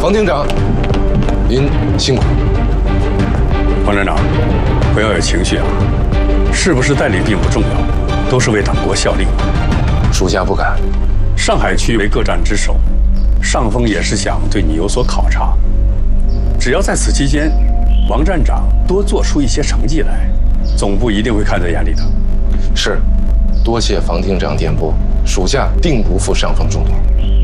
房厅长，您辛苦。 王站长，不要有情绪啊，是不是代理并不重要，都是为党国效力。 属下不敢。 上海区为各站之首，上峰也是想对你有所考察。只要在此期间，王站长多做出一些成绩来，总部一定会看在眼里的。 是，多谢房厅长电拨，属下定不负上峰重托。